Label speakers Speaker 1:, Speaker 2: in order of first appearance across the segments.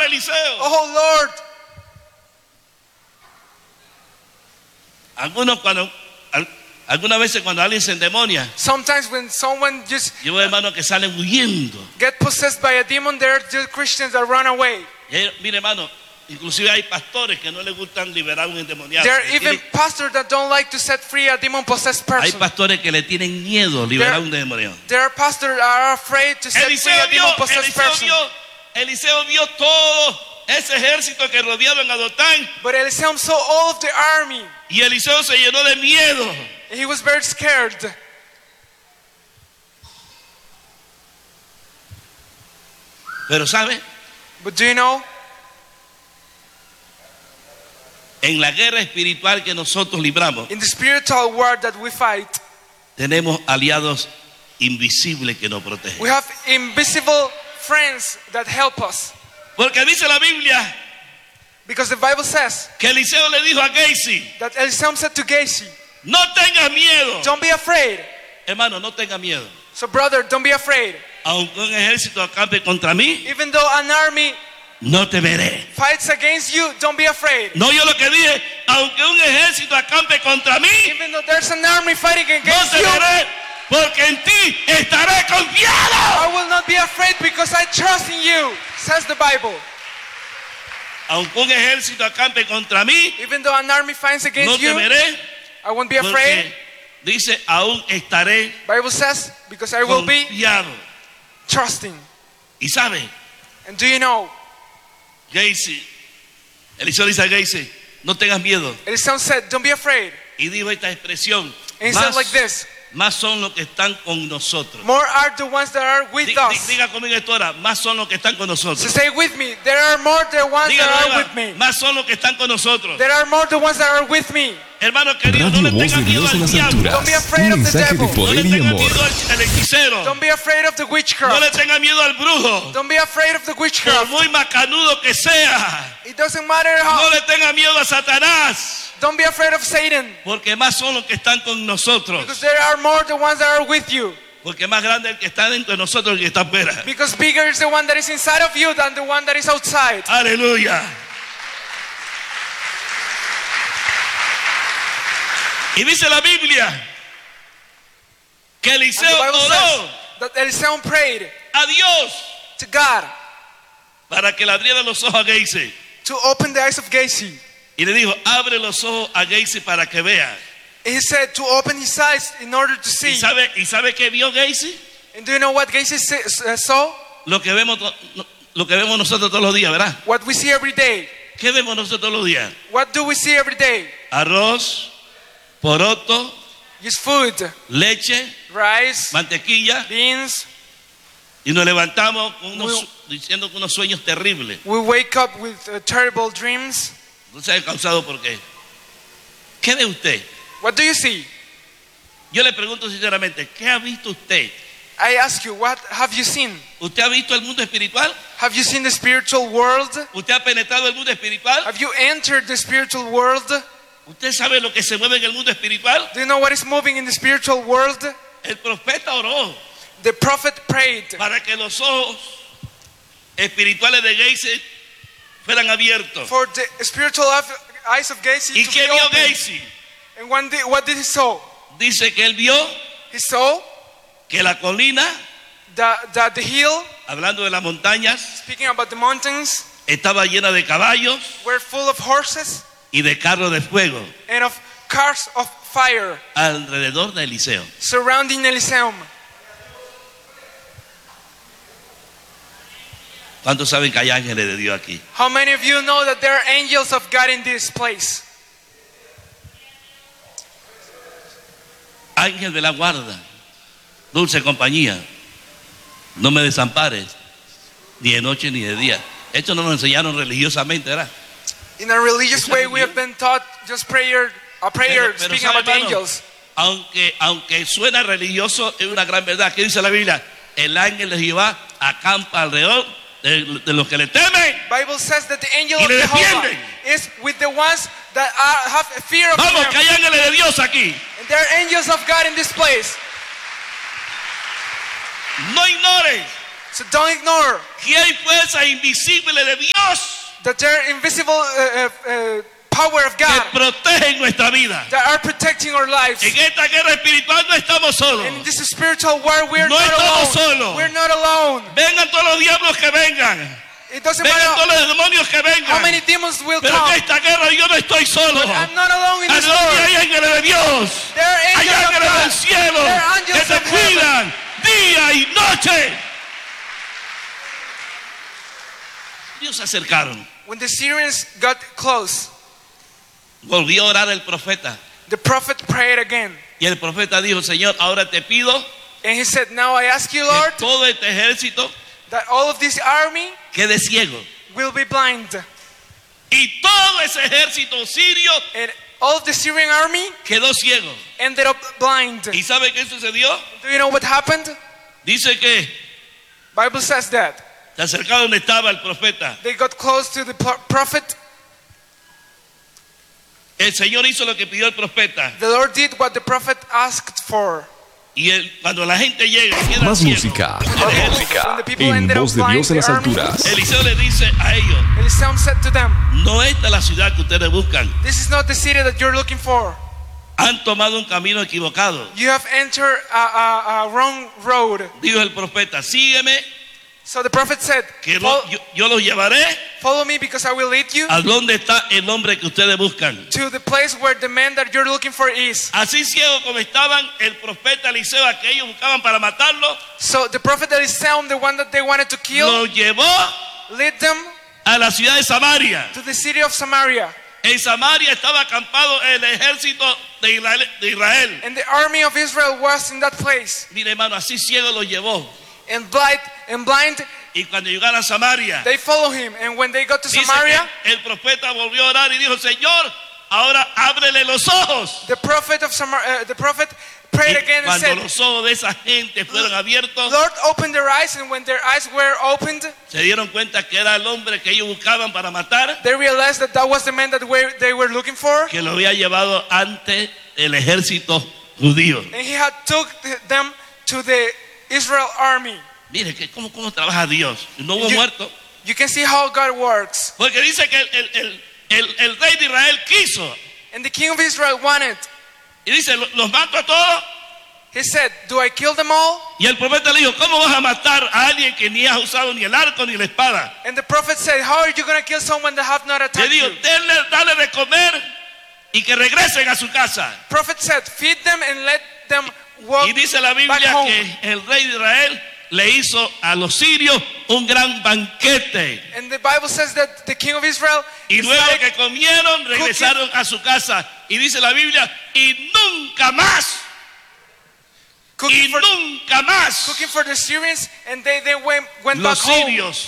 Speaker 1: Eliseo.
Speaker 2: Oh Lord.
Speaker 1: Algunas veces cuando alguien se endemonia,
Speaker 2: Sometimes when someone just
Speaker 1: yo veo hermanos que salen huyendo.
Speaker 2: get possessed by a demon, there are just Christians that run away.
Speaker 1: Mire hermano, inclusive hay pastores que no les gustan liberar a un endemoniado.
Speaker 2: There are even pastors that don't like to set free a demon-possessed
Speaker 1: Hay
Speaker 2: person.
Speaker 1: pastores que le tienen miedo liberar a un endemoniado.
Speaker 2: There are pastors that are afraid to set free a demon-possessed person.
Speaker 1: Eliseo vio todo ese ejército que rodeaban a Dotán.
Speaker 2: But Eliseo saw all of the army.
Speaker 1: Y Eliseo se llenó de miedo.
Speaker 2: He was very scared.
Speaker 1: Pero ¿sabe?
Speaker 2: But do you know?
Speaker 1: En la guerra espiritual que nosotros libramos,
Speaker 2: In the spiritual war that we fight,
Speaker 1: tenemos aliados invisibles que nos protegen.
Speaker 2: we have invisible friends that help us.
Speaker 1: Porque dice la Biblia
Speaker 2: Because the Bible says
Speaker 1: que Eliseo le dijo a Gehazi,
Speaker 2: that Eliseo said to Gehazi,
Speaker 1: no tengas miedo.
Speaker 2: don't be afraid.
Speaker 1: Hermano, no tenga miedo.
Speaker 2: So brother, don't be afraid.
Speaker 1: Aunque un ejército acampe contra mí,
Speaker 2: Even though an army
Speaker 1: no temeré.
Speaker 2: fights against you, don't be afraid.
Speaker 1: No, yo lo que dije, aunque un ejército acampe contra mí,
Speaker 2: Even though there's an army fighting
Speaker 1: no
Speaker 2: against you,
Speaker 1: temeré, porque en ti estaré confiado.
Speaker 2: I will not be afraid because I trust in you, says the Bible.
Speaker 1: Aunque un ejército acampe contra mí,
Speaker 2: Even though an army fights
Speaker 1: no
Speaker 2: against you,
Speaker 1: temeré,
Speaker 2: I won't be afraid.
Speaker 1: porque dice, aún estaré
Speaker 2: Bible says, because I will be
Speaker 1: confiado.
Speaker 2: trusting.
Speaker 1: Y sabe,
Speaker 2: And do you know,
Speaker 1: Gehazi, Eliseo dice a Gehazi, no tengas miedo.
Speaker 2: Eliseo said, don't be afraid.
Speaker 1: Y dijo esta expresión,
Speaker 2: And he said like this,
Speaker 1: más son los que están con nosotros.
Speaker 2: more are the ones that are with us.
Speaker 1: Diga conmigo esto ahora, más son los que están con
Speaker 2: So
Speaker 1: nosotros.
Speaker 2: say with me, there are more the ones
Speaker 1: Dígalo,
Speaker 2: that are
Speaker 1: Eva,
Speaker 2: with me.
Speaker 1: más son los que están con nosotros.
Speaker 2: There are more the ones that are with me.
Speaker 1: Hermano querido, no
Speaker 3: Radio
Speaker 1: le
Speaker 3: Voz
Speaker 1: tenga
Speaker 3: de
Speaker 1: miedo
Speaker 3: Dios en
Speaker 1: al
Speaker 3: las
Speaker 1: diablo.
Speaker 3: alturas.
Speaker 2: Don't be afraid
Speaker 3: Un
Speaker 2: of the
Speaker 3: mensaje de
Speaker 2: devil.
Speaker 1: No
Speaker 3: poder
Speaker 1: le
Speaker 3: y
Speaker 1: tenga
Speaker 3: amor.
Speaker 1: miedo al hechicero.
Speaker 2: Don't be afraid of the
Speaker 1: No
Speaker 2: witchcraft.
Speaker 1: le tenga miedo al brujo.
Speaker 2: Don't be afraid of the
Speaker 1: Por
Speaker 2: witchcraft.
Speaker 1: muy macanudo que sea.
Speaker 2: It doesn't matter
Speaker 1: No
Speaker 2: how.
Speaker 1: le tenga miedo a Satanás.
Speaker 2: Don't be afraid of Satan.
Speaker 1: Porque más son los que están con nosotros.
Speaker 2: Because there are more the ones that are with you.
Speaker 1: Porque más grande el que está dentro de nosotros que el que está afuera.
Speaker 2: Because bigger is the one that is inside of you than the one that is outside.
Speaker 1: Aleluya. Y dice la Biblia que
Speaker 2: And the
Speaker 1: Eliseo
Speaker 2: Bible says
Speaker 1: oró
Speaker 2: that Eliseo prayed
Speaker 1: a Dios
Speaker 2: to God
Speaker 1: para que le abriera los ojos a Gehazi.
Speaker 2: to open the eyes of Gehazi.
Speaker 1: Y le dijo, abre los ojos a Gehazi para que vea.
Speaker 2: He said to open his eyes in order to
Speaker 1: ¿Y
Speaker 2: see.
Speaker 1: sabe qué vio Gehazi?
Speaker 2: And do you know what Gehazi saw?
Speaker 1: Lo que vemos nosotros todos los días, ¿verdad?
Speaker 2: What we see every day.
Speaker 1: ¿Qué vemos nosotros todos los días?
Speaker 2: What do we see every day?
Speaker 1: Arroz, poroto,
Speaker 2: Just food,
Speaker 1: leche,
Speaker 2: rice,
Speaker 1: mantequilla.
Speaker 2: beans.
Speaker 1: Y nos levantamos diciendo que unos sueños terribles.
Speaker 2: We wake up with terrible dreams.
Speaker 1: No sabe causado por qué. ¿Qué ve usted?
Speaker 2: What do you see?
Speaker 1: Yo le pregunto sinceramente, ¿qué ha visto usted?
Speaker 2: I ask you, what have you seen?
Speaker 1: ¿Usted ha visto el mundo espiritual?
Speaker 2: Have you seen the spiritual world?
Speaker 1: ¿Usted ha penetrado el mundo espiritual?
Speaker 2: Have you entered the spiritual world?
Speaker 1: ¿Usted sabe lo que se mueve en el mundo espiritual?
Speaker 2: Do you know what is moving in the spiritual world?
Speaker 1: El profeta oró
Speaker 2: The prophet prayed
Speaker 1: para que los ojos espirituales de Gehazi fueran abiertos.
Speaker 2: for the spiritual eyes of Gehazi
Speaker 1: ¿Y
Speaker 2: to
Speaker 1: qué
Speaker 2: be
Speaker 1: vio
Speaker 2: opened.
Speaker 1: Gehazi?
Speaker 2: And what did he saw?
Speaker 1: Dice que él vio
Speaker 2: He saw
Speaker 1: que la colina,
Speaker 2: that the hill,
Speaker 1: hablando de las montañas,
Speaker 2: speaking about the mountains,
Speaker 1: estaba llena de caballos
Speaker 2: were full of horses
Speaker 1: y de carros de fuego
Speaker 2: and of cars of fire
Speaker 1: alrededor de Eliseo.
Speaker 2: surrounding Eliseo.
Speaker 1: ¿Cuántos saben que hay ángeles de Dios aquí?
Speaker 2: How many of you know that there are angels of God in this place?
Speaker 1: Ángel de la guarda, dulce compañía, no me desampares, ni de noche ni de día. Esto no nos enseñaron religiosamente, ¿verdad?
Speaker 2: In a religious way, we have been taught just a prayer
Speaker 1: Pero
Speaker 2: speaking
Speaker 1: ¿sabe,
Speaker 2: about the
Speaker 1: hermano?
Speaker 2: angels.
Speaker 1: Aunque suena religioso, es una gran verdad. ¿Qué dice la Biblia? El ángel de Jehová acampa alrededor de los que le temen.
Speaker 2: Bible says that the angel
Speaker 1: Y
Speaker 2: of
Speaker 1: le
Speaker 2: Jehovah
Speaker 1: defienden.
Speaker 2: is with the ones that have fear of
Speaker 1: Vamos, que
Speaker 2: him.
Speaker 1: hay ángeles de Dios aquí.
Speaker 2: And there are angels of God in this place.
Speaker 1: No ignores
Speaker 2: So don't ignore
Speaker 1: que hay fuerzas invisibles de Dios
Speaker 2: that there are invisible power of
Speaker 1: que
Speaker 2: God
Speaker 1: protegen nuestra vida.
Speaker 2: that are protecting our lives.
Speaker 1: En esta guerra espiritual no estamos solos.
Speaker 2: In this spiritual war, we're
Speaker 1: No
Speaker 2: not
Speaker 1: estamos
Speaker 2: alone.
Speaker 1: solos.
Speaker 2: We're not alone.
Speaker 1: Vengan todos los diablos que vengan.
Speaker 2: It doesn't
Speaker 1: Vengan todos
Speaker 2: matter
Speaker 1: los demonios que
Speaker 2: how many
Speaker 1: vengan.
Speaker 2: demons will
Speaker 1: Pero en
Speaker 2: come.
Speaker 1: esta guerra yo no estoy solo.
Speaker 2: I'm not alone in this
Speaker 1: Allí
Speaker 2: war.
Speaker 1: hay ángeles de Dios.
Speaker 2: There are
Speaker 1: Hay
Speaker 2: angels of
Speaker 1: ángeles del
Speaker 2: God.
Speaker 1: cielo
Speaker 2: There are
Speaker 1: que
Speaker 2: angels
Speaker 1: te
Speaker 2: of heaven.
Speaker 1: cuidan día y noche. Dios se acercaron.
Speaker 2: When the Syrians got close,
Speaker 1: Volvió a orar el profeta.
Speaker 2: the prophet prayed again.
Speaker 1: Y el profeta dijo, Señor, ahora te pido
Speaker 2: And he said, now I ask you,
Speaker 1: que
Speaker 2: Lord,
Speaker 1: todo este ejército
Speaker 2: that all of this army
Speaker 1: quede ciego.
Speaker 2: will be blind.
Speaker 1: Y todo ese ejército sirio
Speaker 2: And all of the Syrian army
Speaker 1: quedó ciego.
Speaker 2: ended up blind.
Speaker 1: ¿Y sabe qué sucedió?
Speaker 2: Do you know what happened?
Speaker 1: Dice que
Speaker 2: Bible says that.
Speaker 1: se acercó donde estaba el profeta.
Speaker 2: They got close to the prophet.
Speaker 1: El Señor hizo lo que pidió el profeta.
Speaker 2: The Lord did what the prophet asked for.
Speaker 1: Y cuando la gente llega y queda
Speaker 3: Más
Speaker 1: ciego,
Speaker 3: música.
Speaker 1: el ejército,
Speaker 2: When the people
Speaker 3: En
Speaker 2: ended up
Speaker 3: voz de
Speaker 2: blind,
Speaker 3: Dios en
Speaker 2: the
Speaker 3: las
Speaker 2: army,
Speaker 3: alturas.
Speaker 1: Eliseo le dice a ellos,
Speaker 2: Eliseo said to them,
Speaker 1: no esta es la ciudad que ustedes buscan.
Speaker 2: this is not the city that you're looking for.
Speaker 1: Han tomado un camino equivocado.
Speaker 2: You have entered a wrong road.
Speaker 1: Dijo el profeta, sígueme,
Speaker 2: So the prophet said,
Speaker 1: que yo los llevaré
Speaker 2: follow me because I will lead you
Speaker 1: a donde está el hombre que ustedes buscan.
Speaker 2: to the place where the man that you're looking for is.
Speaker 1: Así ciego como estaban el profeta Eliseo, a que ellos buscaban para matarlo,
Speaker 2: So the prophet Eliseo, the one that they wanted to kill,
Speaker 1: lo llevó
Speaker 2: led them
Speaker 1: a la ciudad de Samaria.
Speaker 2: to the city of Samaria.
Speaker 1: En Samaria estaba acampado el ejército de Israel.
Speaker 2: And the army of Israel was in that place.
Speaker 1: Mire, hermano, así ciego lo llevó.
Speaker 2: And blind,
Speaker 1: Y cuando llegaron a Samaria,
Speaker 2: they follow him. And when they got to
Speaker 1: dice
Speaker 2: Samaria,
Speaker 1: que el profeta volvió a orar y dijo, Señor, ahora ábrele los ojos.
Speaker 2: the prophet prayed
Speaker 1: Y
Speaker 2: again and
Speaker 1: cuando
Speaker 2: said,
Speaker 1: los ojos de esa gente fueron abiertos,
Speaker 2: Lord, open their eyes. And when their eyes were opened,
Speaker 1: se dieron cuenta que era el hombre que ellos buscaban para matar,
Speaker 2: they realized that that was the man that they were looking for.
Speaker 1: que lo había llevado ante el ejército judío.
Speaker 2: And he had took them to the Israel army.
Speaker 1: Mire, ¿cómo trabaja Dios? No hubo muerto.
Speaker 2: You can see how God works.
Speaker 1: Porque dice que el rey de Israel quiso.
Speaker 2: And the king of Israel wanted.
Speaker 1: Y dice, los mato a todos.
Speaker 2: He said, do I kill them all?
Speaker 1: Y el profeta le dijo, ¿cómo vas a matar a alguien que ni has usado ni el arco ni la espada?
Speaker 2: And the prophet said, how are you going to kill someone that have not
Speaker 1: Le
Speaker 2: attacked
Speaker 1: dijo,
Speaker 2: you?
Speaker 1: dale de comer y que regresen a su casa.
Speaker 2: Prophet said, feed them and let them walk
Speaker 1: Y dice la
Speaker 2: back
Speaker 1: Biblia
Speaker 2: home.
Speaker 1: que el rey de Israel le hizo a los sirios un gran banquete.
Speaker 2: And the Bible says that the king of Israel
Speaker 1: Y
Speaker 2: is
Speaker 1: luego
Speaker 2: like
Speaker 1: que comieron, regresaron a su casa. Y dice la Biblia, y nunca más,
Speaker 2: cooking
Speaker 1: y
Speaker 2: for the Syrians, and they went back
Speaker 1: los
Speaker 2: home.
Speaker 1: sirios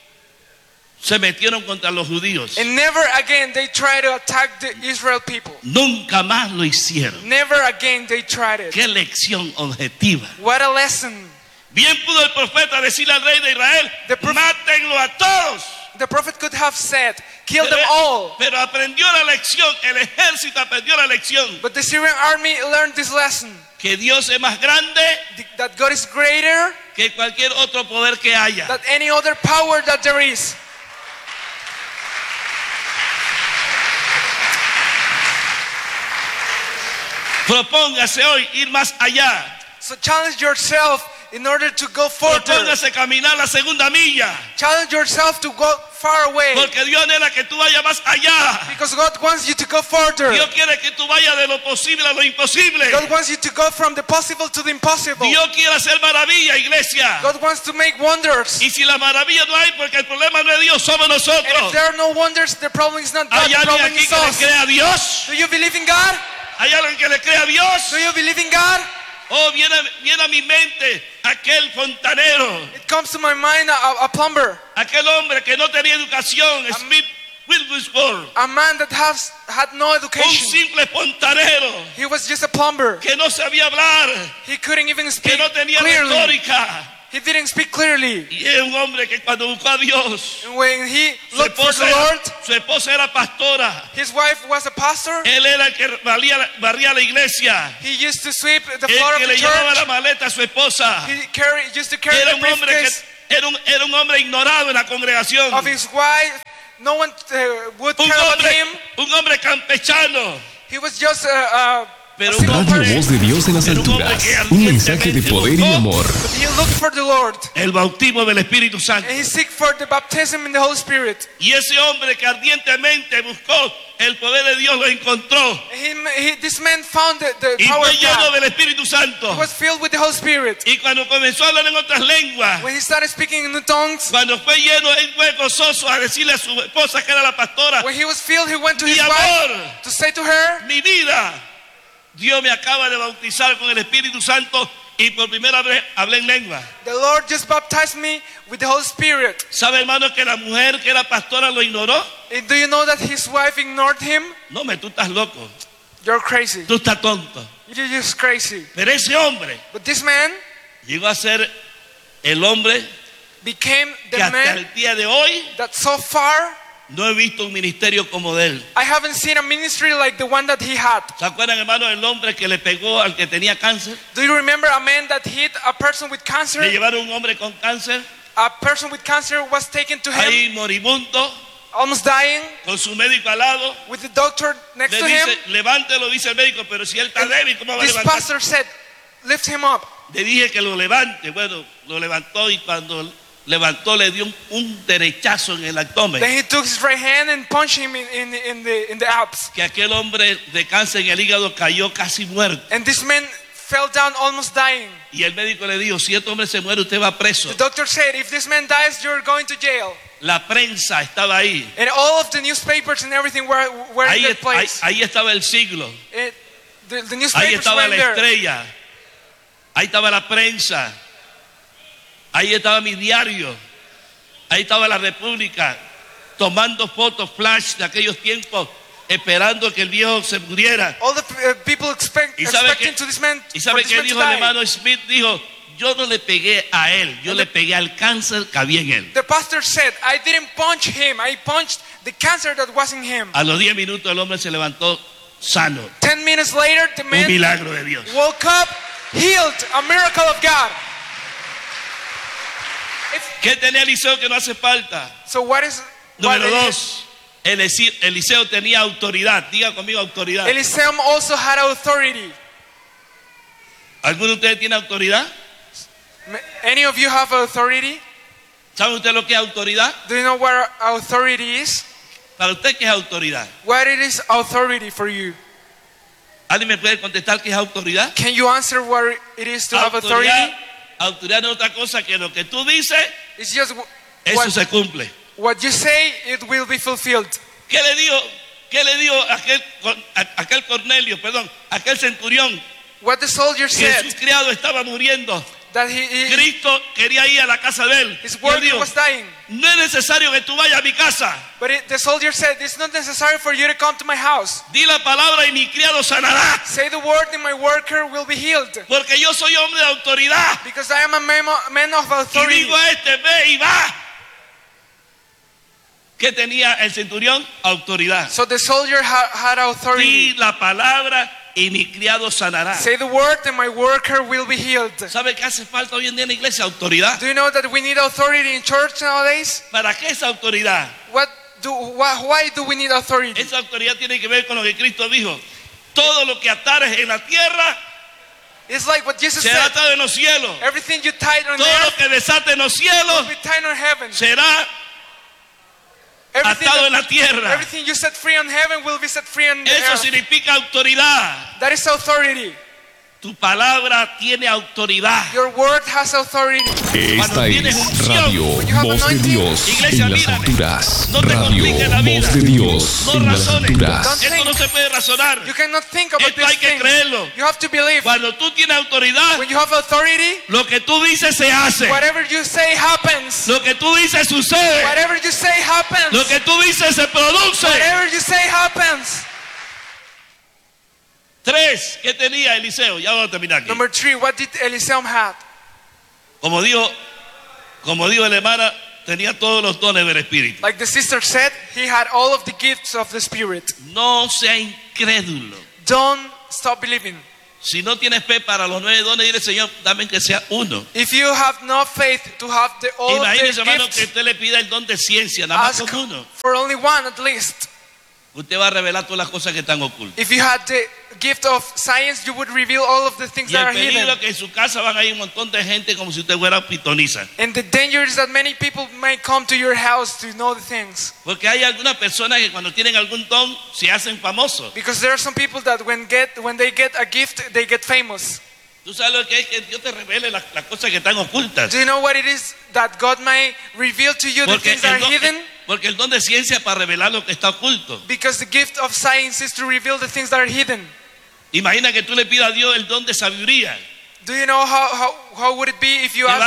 Speaker 1: se metieron contra los judíos.
Speaker 2: And never again they try to attack the Israel people.
Speaker 1: Nunca más lo hicieron.
Speaker 2: Never again they tried it.
Speaker 1: Qué lección objetiva.
Speaker 2: What a lesson.
Speaker 1: Bien pudo el profeta decirle al rey de Israel, mátenlo a todos.
Speaker 2: The prophet could have said, kill them all.
Speaker 1: Pero aprendió la lección, el ejército aprendió la lección.
Speaker 2: But the Syrian army learned this lesson.
Speaker 1: Que Dios es más grande
Speaker 2: That God is greater
Speaker 1: que cualquier otro poder que haya.
Speaker 2: than any other power that there is.
Speaker 1: Propóngase hoy ir más allá.
Speaker 2: So challenge yourself in order to go further.
Speaker 1: Propóngase caminar la segunda milla.
Speaker 2: Challenge yourself to go far away.
Speaker 1: Porque Dios anhela que tú vayas más allá.
Speaker 2: Because God wants you to go further.
Speaker 1: Dios quiere que tú vayas de lo posible a lo imposible.
Speaker 2: God wants you to go from the possible to the impossible.
Speaker 1: Dios quiere hacer maravilla, iglesia.
Speaker 2: God wants to make wonders.
Speaker 1: Y si la maravilla no hay, porque el problema no es Dios, somos
Speaker 2: And if
Speaker 1: nosotros.
Speaker 2: there are no wonders, the problem is not God,
Speaker 1: ¿Hay
Speaker 2: the
Speaker 1: alguien
Speaker 2: problem
Speaker 1: aquí
Speaker 2: is
Speaker 1: que le
Speaker 2: us.
Speaker 1: crea a Dios?
Speaker 2: Do you believe in God?
Speaker 1: ¿Hay alguien que le crea a Dios?
Speaker 2: Do you believe in God?
Speaker 1: Oh, viene a mi mente aquel fontanero,
Speaker 2: It comes to my mind a plumber,
Speaker 1: aquel hombre que no tenía educación, Smith Wigglesworth,
Speaker 2: a man that had no
Speaker 1: un
Speaker 2: education.
Speaker 1: simple fontanero
Speaker 2: He was just a plumber.
Speaker 1: que no sabía hablar,
Speaker 2: He couldn't even
Speaker 1: que
Speaker 2: speak
Speaker 1: no tenía
Speaker 2: clearly.
Speaker 1: retórica.
Speaker 2: He didn't speak clearly.
Speaker 1: Y es un hombre que cuando buscó a Dios,
Speaker 2: And when he
Speaker 1: su
Speaker 2: looked for the Lord,
Speaker 1: esposa era pastora.
Speaker 2: his wife was a pastor.
Speaker 1: Él era el que barría la iglesia.
Speaker 2: He used to sweep the
Speaker 1: El
Speaker 2: floor of
Speaker 1: que
Speaker 2: the
Speaker 1: le llevaba
Speaker 2: church.
Speaker 1: la maleta a su esposa.
Speaker 2: He used to carry
Speaker 1: Era
Speaker 2: the
Speaker 1: un hombre que
Speaker 2: briefcase.
Speaker 1: era un hombre ignorado en la congregación.
Speaker 2: of his wife. No one would care about him.
Speaker 1: Un hombre campechano.
Speaker 2: He was just a
Speaker 1: Pero un
Speaker 2: single
Speaker 1: hombre-
Speaker 3: Radio Voz de Dios en las
Speaker 1: Pero un hombre
Speaker 3: alturas.
Speaker 1: que
Speaker 3: Un mensaje de
Speaker 1: ardientemente
Speaker 3: poder y
Speaker 1: buscó
Speaker 3: amor.
Speaker 2: But he looked for the Lord.
Speaker 1: el bautismo del Espíritu Santo.
Speaker 2: And he seek for the baptism in the Holy Spirit.
Speaker 1: Y ese hombre que ardientemente buscó el poder de Dios lo encontró.
Speaker 2: And this man found the
Speaker 1: Y
Speaker 2: power
Speaker 1: fue
Speaker 2: of
Speaker 1: lleno
Speaker 2: God.
Speaker 1: del Espíritu Santo.
Speaker 2: He was filled with the Holy Spirit.
Speaker 1: Y cuando comenzó a hablar en otras lenguas,
Speaker 2: When he started speaking in new tongues,
Speaker 1: cuando fue lleno, él fue gozoso a decirle a su esposa que era la pastora,
Speaker 2: when he was filled, he went to
Speaker 1: Mi
Speaker 2: his
Speaker 1: amor.
Speaker 2: wife to say to her,
Speaker 1: mi vida, Dios me acaba de bautizar con el Espíritu Santo y por primera vez hablé en lengua.
Speaker 2: the Lord just baptized me with the Holy Spirit.
Speaker 1: ¿Sabe, hermano, que la mujer que era pastora lo ignoró?
Speaker 2: And do you know that his wife ignored him?
Speaker 1: No, tú estás loco,
Speaker 2: You're crazy.
Speaker 1: tú estás tonto.
Speaker 2: You're just crazy.
Speaker 1: Pero ese hombre
Speaker 2: But this man
Speaker 1: llegó a ser el hombre
Speaker 2: became
Speaker 1: que
Speaker 2: the
Speaker 1: hasta
Speaker 2: man
Speaker 1: el día de hoy
Speaker 2: that so far
Speaker 1: no he visto un ministerio como de él.
Speaker 2: I haven't seen a ministry like the one that he had.
Speaker 1: ¿Se acuerdan, hermano, el hombre que le pegó al que tenía cáncer?
Speaker 2: Do you remember a man that hit a person with cancer?
Speaker 1: Le llevaron un hombre con cáncer,
Speaker 2: A person with cancer was taken to him,
Speaker 1: ahí moribundo,
Speaker 2: almost dying,
Speaker 1: con su médico al lado.
Speaker 2: with the doctor next
Speaker 1: Le
Speaker 2: to him.
Speaker 1: dice, levántelo, dice el médico, pero si él está débil, ¿cómo va a
Speaker 2: This
Speaker 1: levantar?
Speaker 2: pastor said, lift him up.
Speaker 1: Le dije que lo levante. Bueno, lo levantó y cuando levantó le dio un derechazo en el abdomen.
Speaker 2: Then he took his right hand and punched him in the abs.
Speaker 1: Que aquel hombre de cáncer en el hígado cayó casi muerto.
Speaker 2: And this man fell down almost dying.
Speaker 1: Y el médico le dijo, si este hombre se muere, usted va preso.
Speaker 2: The doctor said, if this man dies, you're going to jail.
Speaker 1: La prensa estaba ahí.
Speaker 2: And all of the newspapers and everything were in
Speaker 1: Ahí,
Speaker 2: that place.
Speaker 1: ahí estaba el siglo.
Speaker 2: The
Speaker 1: Ahí
Speaker 2: newspapers
Speaker 1: estaba
Speaker 2: were
Speaker 1: la
Speaker 2: there.
Speaker 1: estrella. Ahí estaba la prensa. Ahí estaba mi diario. Ahí estaba la República. Tomando fotos flash de aquellos tiempos. Esperando que el viejo se muriera.
Speaker 2: All the people
Speaker 1: ¿Y sabe
Speaker 2: expecting
Speaker 1: qué-
Speaker 2: to this man,
Speaker 1: ¿Y
Speaker 2: for
Speaker 1: sabe
Speaker 2: this
Speaker 1: qué
Speaker 2: man to
Speaker 1: dijo el
Speaker 2: die.
Speaker 1: hermano Smith? Dijo, yo no le pegué a él, yo le pegué al cáncer que había en él.
Speaker 2: The pastor said, I didn't punch him. I punched the cancer that was in him.
Speaker 1: A los 10 minutos el hombre se levantó sano.
Speaker 2: 10 minutes later, the
Speaker 1: Un
Speaker 2: man
Speaker 1: milagro de Dios.
Speaker 2: woke up, healed, a miracle of God.
Speaker 1: ¿Qué tenía Eliseo que no hace falta?
Speaker 2: So what is
Speaker 1: Número
Speaker 2: what
Speaker 1: 2, Eliseo tenía autoridad. Diga conmigo autoridad.
Speaker 2: Elisam also had authority.
Speaker 1: ¿Alguno de ustedes tiene autoridad?
Speaker 2: Any of you have authority?
Speaker 1: ¿Sabe usted lo que es autoridad?
Speaker 2: Do you know what authority is?
Speaker 1: Para usted, ¿qué es autoridad?
Speaker 2: What it is authority for you?
Speaker 1: ¿Alguien me puede contestar qué es autoridad?
Speaker 2: Can you answer what it is to have authority?
Speaker 1: Autoridad no es otra cosa que lo que tú dices,
Speaker 2: It's just
Speaker 1: eso se cumple.
Speaker 2: what you say, it will be fulfilled.
Speaker 1: ¿Qué le dijo aquel Cornelio, aquel centurión?
Speaker 2: What the soldier
Speaker 1: Que
Speaker 2: said,
Speaker 1: su criado estaba muriendo.
Speaker 2: that
Speaker 1: Cristo quería ir a la casa de él.
Speaker 2: his
Speaker 1: Y él
Speaker 2: worker
Speaker 1: dijo,
Speaker 2: was dying.
Speaker 1: no es necesario que tú vayas a mi casa.
Speaker 2: But the soldier said, it's not necessary for you to come to my house.
Speaker 1: Di la palabra y mi criado sanará.
Speaker 2: Say the word and my worker will be healed.
Speaker 1: Porque yo soy hombre de autoridad.
Speaker 2: Because I am a man of
Speaker 1: Y
Speaker 2: authority.
Speaker 1: digo a este, ve y va. ¿Qué tenía el centurión? Autoridad.
Speaker 2: So the soldier had
Speaker 1: Di
Speaker 2: authority.
Speaker 1: la palabra y mi criado sanará.
Speaker 2: Say the word and my worker will be healed.
Speaker 1: ¿Sabe qué hace falta hoy en día en la iglesia? Autoridad.
Speaker 2: Do you know that we need authority in church nowadays?
Speaker 1: ¿Para qué esa autoridad?
Speaker 2: Why do we need authority?
Speaker 1: Esa autoridad tiene que ver con lo que Cristo dijo. Todo lo que atares en la tierra
Speaker 2: It's like what Jesus
Speaker 1: será
Speaker 2: said.
Speaker 1: atado en los cielos.
Speaker 2: Everything you tied on
Speaker 1: Todo
Speaker 2: earth
Speaker 1: lo que desate en los cielos
Speaker 2: will be tied on heaven.
Speaker 1: será
Speaker 2: Everything,
Speaker 1: atado en la tierra.
Speaker 2: everything you set free on heaven will be set free on the
Speaker 1: Eso
Speaker 2: earth.
Speaker 1: significa autoridad.
Speaker 2: That is authority.
Speaker 1: Tu palabra tiene autoridad.
Speaker 2: Your word has authority.
Speaker 3: Esta es Radio Voz de Dios en las alturas.
Speaker 1: No te
Speaker 3: Radio
Speaker 1: compliques la vida.
Speaker 3: Voz de Dios
Speaker 1: No
Speaker 3: en las
Speaker 1: razones.
Speaker 3: alturas.
Speaker 1: Esto no se puede razonar.
Speaker 2: You cannot think about
Speaker 1: Esto hay
Speaker 2: these
Speaker 1: que
Speaker 2: things.
Speaker 1: creerlo.
Speaker 2: You have to believe.
Speaker 1: Cuando tú tienes autoridad,
Speaker 2: When you have authority,
Speaker 1: lo que tú dices se hace.
Speaker 2: whatever you say happens.
Speaker 1: Lo que tú dices sucede.
Speaker 2: Whatever you say happens.
Speaker 1: Lo que tú dices se produce.
Speaker 2: Whatever you say happens.
Speaker 1: 3, ¿qué tenía Eliseo? Ya vamos a terminar aquí.
Speaker 2: Number 3, what did Elisam have?
Speaker 1: Como dijo la hermana, tenía todos los dones del Espíritu.
Speaker 2: Like the sister said, he had all of the gifts of the Spirit.
Speaker 1: No sea incrédulo.
Speaker 2: Don't stop believing.
Speaker 1: Si no tienes fe para los 9 dones, dile, Señor, dame que sea uno.
Speaker 2: If you have no faith to have all of
Speaker 1: Imagínese,
Speaker 2: the
Speaker 1: hermano, que
Speaker 2: gifts,
Speaker 1: usted le pida el don de ciencia, nada más
Speaker 2: ask
Speaker 1: con uno.
Speaker 2: for only one at least.
Speaker 1: Usted va a revelar todas las cosas que están ocultas.
Speaker 2: If you had the gift of science, you would reveal all of the things
Speaker 1: Y
Speaker 2: that
Speaker 1: el
Speaker 2: are
Speaker 1: peligro
Speaker 2: hidden.
Speaker 1: es que en su casa van a ir un montón de gente como si usted fuera pitoniza.
Speaker 2: And the danger is that many people may come to your house to know the things.
Speaker 1: Porque hay algunas personas que cuando tienen algún don se hacen famosos.
Speaker 2: Because there are some people that when they get a gift, they get famous.
Speaker 1: Tú sabes lo que es que Dios te revele las cosas que están ocultas.
Speaker 2: Do you know what it is that God may reveal to you the
Speaker 1: Porque
Speaker 2: things that are hidden?
Speaker 1: porque el don de ciencia es para revelar lo que está oculto.
Speaker 2: Because the gift of science is to reveal the things that are hidden.
Speaker 1: Imagina que tú le pidas a Dios el don de sabiduría.
Speaker 2: Do you know how would it be if you
Speaker 1: Te
Speaker 2: ask